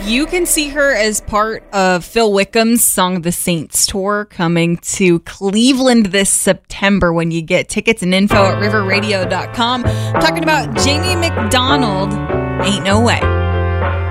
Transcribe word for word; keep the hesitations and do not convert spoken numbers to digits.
You can see her as part of Phil Wickham's Song of the Saints tour coming to Cleveland this September when you get tickets and info at river radio dot com. I'm talking about Jamie McDonald, Ain't No Way.